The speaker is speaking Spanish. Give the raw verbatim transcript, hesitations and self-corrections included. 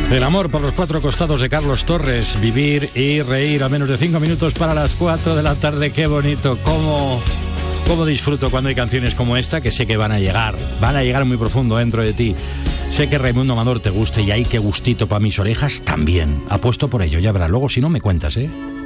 El amor por los cuatro costados de Carlos Torres. Vivir y reír a menos de cinco minutos para las cuatro de la tarde. Qué bonito. Cómo, cómo disfruto cuando hay canciones como esta, que sé que van a llegar. Van a llegar muy profundo dentro de ti. Sé que Raimundo Amador te guste y hay que gustito para mis orejas también. Apuesto por ello, ya verás. Luego si no me cuentas, ¿eh?